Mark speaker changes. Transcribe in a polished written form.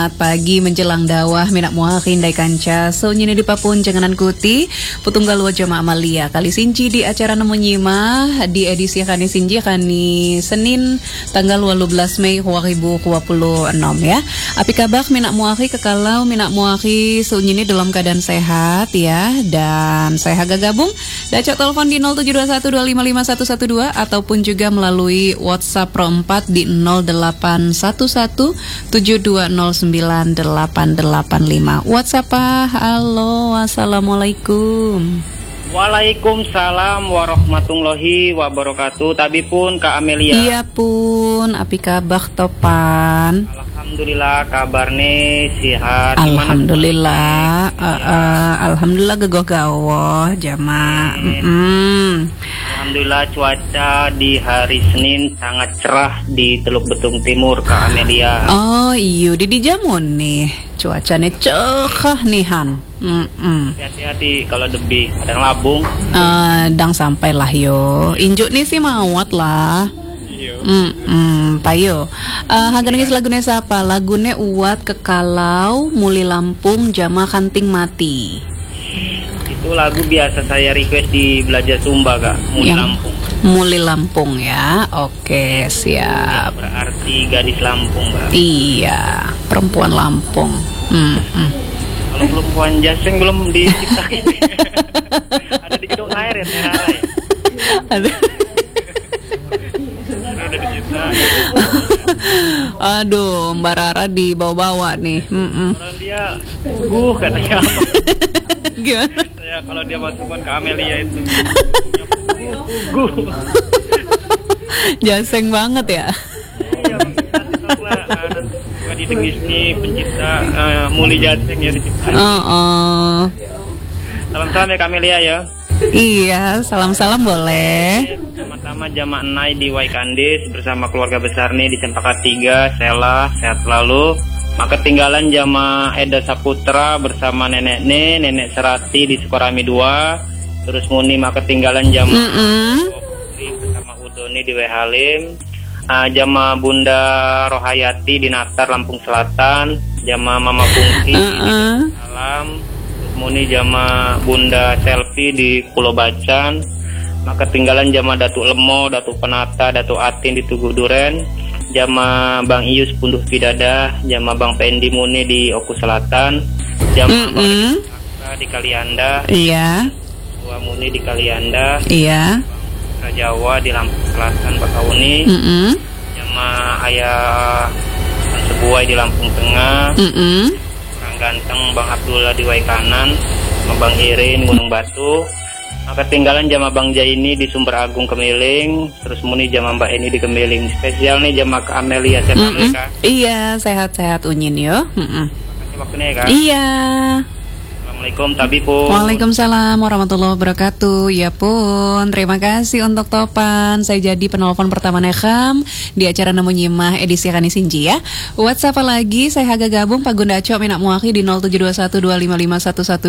Speaker 1: Selamat pagi menjelang dawah minak muakin dai kanca. So nyini di papun janganan kuti putunggal wajama amalia kali sinci di acara nemu nyimah di edisi kani sinci kani Senin tanggal 18 Mei 2026 ya. Api kabak minak muaki kekalau minak muaki so nyini dalam keadaan sehat ya, dan saya haga gabung dacok telepon di 0721255112 ataupun juga melalui WhatsApp Pro 4 di 081172098885. WhatsApp halo, assalamualaikum.
Speaker 2: Waalaikumsalam warahmatullahi wabarakatuh. Tapi pun Kak Amelia.
Speaker 1: Iya pun, api kabar topan.
Speaker 2: Alhamdulillah kabarnya sehat.
Speaker 1: Alhamdulillah, alhamdulillah gegoh-gawoh jama.
Speaker 2: Alhamdulillah cuaca di hari Senin sangat cerah di Teluk Betung Timur Kak Amelia.
Speaker 1: Oh iyo di jamun nih cuacanya cerah nih Han.
Speaker 2: Hati-hati kalau debi kadang labung.
Speaker 1: Dang sampai lah yo. Injuk nih sih mawat lah. Payo. Haga nangis lagune siapa? Lagune uat kekalau muli Lampung jama kanting mati.
Speaker 2: Itu lagu biasa saya request di Belajar Sumba Kak. Lampung.
Speaker 1: Muli Lampung ya. Oke, siap.
Speaker 2: Berarti gadis Lampung Kak.
Speaker 1: Iya, perempuan Lampung.
Speaker 2: Kalau perempuan Jaseng belum diciptakan. Ada di gedung air ya,
Speaker 1: Ada. Aduh, Mbak Rara dibawa-bawa nih.
Speaker 2: Orang dia katanya apa?
Speaker 1: Gimana?
Speaker 2: Ya, kalau dia masukkan ke Amelia itu.
Speaker 1: Jaseng banget ya.
Speaker 2: Iya, di Tengis nih pencipta Muli Jaseng ya diciptakan. Salam-salam ya Kak Amelia ya.
Speaker 1: Iya, salam-salam boleh.
Speaker 2: Pertama jamaah Nai di Waikandis bersama keluarga besar nih di Cempaka 3, Sela, sehat selalu. Maka tinggalan jamaah Eda Saputra bersama nenek Serati di Sukorami 2. Terus Muni maka tinggalan jamaah bersama Udoni di Wehalim. Jamaah Bunda Rohayati di Natar Lampung Selatan. Jamaah Mama Kungki di Salam. Muni jama Bunda Selfie di Pulau Bacan. Maka tinggalan jama Datuk Lemo, Datuk Penata, Datuk Atin di Tugu Duren. Jama Bang Ius Punduh Pidada. Jama Bang Pendi Muni di Oku Selatan. Jama Bang di Kalianda. Iya. Tua Muni di Kalianda. Iya. Jawa di Lampung Selatan Bakauni. Jama Ayah Sebuai di Lampung Tengah. Ganteng Bang Abdullah di Waikanan, Bang Irin Gunung Batu. Maka tinggalan jama Bang Jaini di Sumber Agung Kemiling. Terus Muni jama Mbak Eni di Kemiling. Spesial nih jama ke Amelia sehat Kak. Iya, sehat-sehat Unyin yo. Makasih waktunya ya Kak. Iya. Assalamualaikum Tabi pun. Waalaikumsalam warahmatullahi wabarakatuh. Ya pun, terima kasih untuk topan. Saya jadi penelpon pertama Nekam di acara Nemu Nyimah edisi Kani Sinji ya. WhatsApp lagi saya haga gabung Pak Gunda Cok minak muaki di 0721255112.